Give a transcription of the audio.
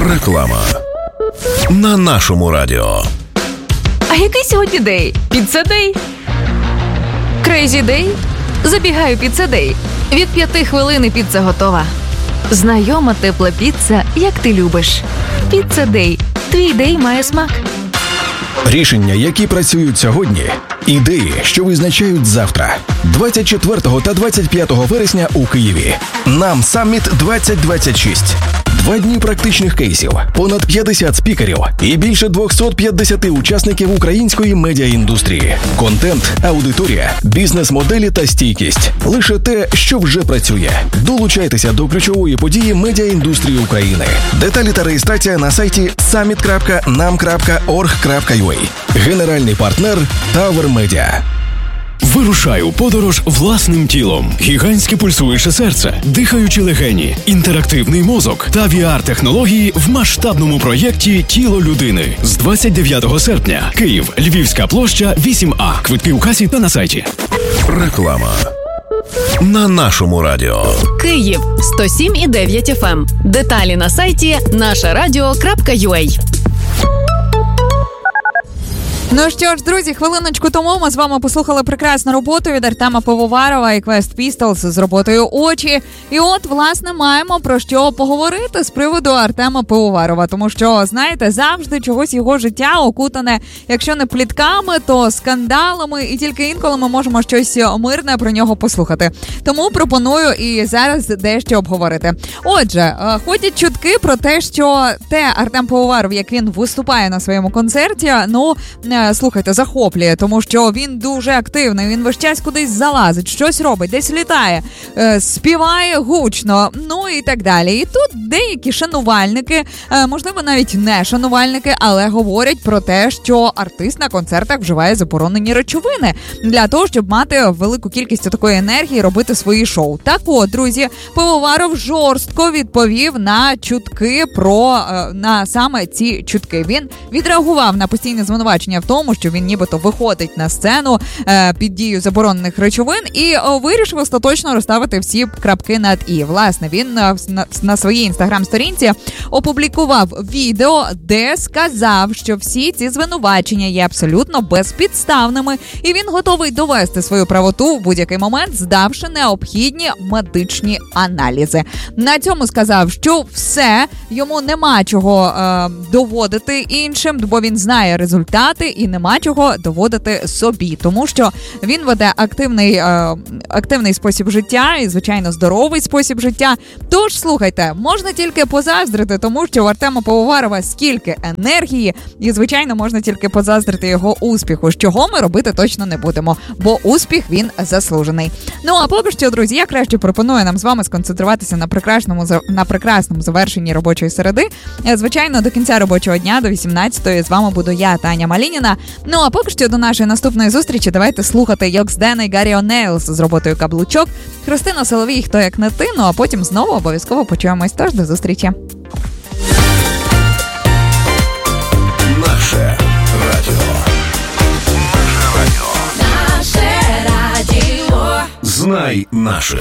Реклама на нашому радіо. А який сьогодні день? Піцца-дей? Крейзі-дей? Забігаю піцца-дей. Від 5 хвилин піца готова. Знайома тепла піца, як ти любиш. Піцца-дей. Твій дей має смак. Рішення, які працюють сьогодні. Ідеї, що визначають завтра. 24 та 25 вересня у Києві. Нам Summit 2026. 2 дні практичних кейсів, понад 50 спікерів і більше 250 учасників української медіаіндустрії. Контент, аудиторія, бізнес-моделі та стійкість. Лише те, що вже працює. Долучайтеся до ключової події медіаіндустрії України. Деталі та реєстрація на сайті summit.nam.org.ua. Генеральний партнер Tower Media. Вирушай у подорож власним тілом. Гігантське пульсуюче серце, дихаючі легені, інтерактивний мозок та VR-технології в масштабному проєкті «Тіло людини». З 29 серпня. Київ, Львівська площа, 8А. Квитки у касі та на сайті. Реклама на нашому радіо. Київ, 107,9 FM. Деталі на сайті нашарадіо.ua. Ну що ж, друзі, хвилиночку тому ми з вами послухали прекрасну роботу від Артема Пивоварова і Quest Pistols з роботою «Очі». І от, власне, маємо про що поговорити з приводу Артема Пивоварова. Тому що, знаєте, завжди чогось його життя окутане, якщо не плітками, то скандалами. І тільки інколи ми можемо щось мирне про нього послухати. Тому пропоную і зараз дещо обговорити. Отже, ходять чутки про те, що Артем Пивоваров, як він виступає на своєму концерті, слухайте, захоплює, тому що він дуже активний, він весь час кудись залазить, щось робить, десь літає, співає гучно, ну і так далі. І тут деякі шанувальники, можливо, навіть не шанувальники, але говорять про те, що артист на концертах вживає заборонені речовини для того, щоб мати велику кількість такої енергії, робити свої шоу. Так от, друзі, Пивоваров жорстко відповів на чутки на саме ці чутки. Він відреагував на постійне звинувачення в тому, що він нібито виходить на сцену під дією заборонених речовин і вирішив остаточно розставити всі крапки над «і». Власне, він на своїй інстаграм-сторінці опублікував відео, де сказав, що всі ці звинувачення є абсолютно безпідставними, і він готовий довести свою правоту в будь-який момент, здавши необхідні медичні аналізи. На цьому сказав, що все, йому нема чого доводити іншим, бо він знає результати і нема чого доводити собі, тому що він веде активний спосіб життя і, звичайно, здоровий спосіб життя. Тож, слухайте, можна тільки позаздрити, тому що у Артема Пивоварова скільки енергії, і, звичайно, можна тільки позаздрити його успіху, з чого ми робити точно не будемо, бо успіх він заслужений. Ну, а поки що, друзі, я краще пропоную нам з вами сконцентруватися на прекрасному завершенні робочої середи. Звичайно, до кінця робочого дня, до 18-ї, з вами буду я, Таня Малініна. Ну, а поки що до нашої наступної зустрічі давайте слухати Йокс Дена і Гаррі О'Нейлс з роботою «Каблучок», Христина Соловій «Хто як не ти», ну а потім знову обов'язково почуємось. Тож, до зустрічі. Наше радіо. Наше радіо. Знай наших.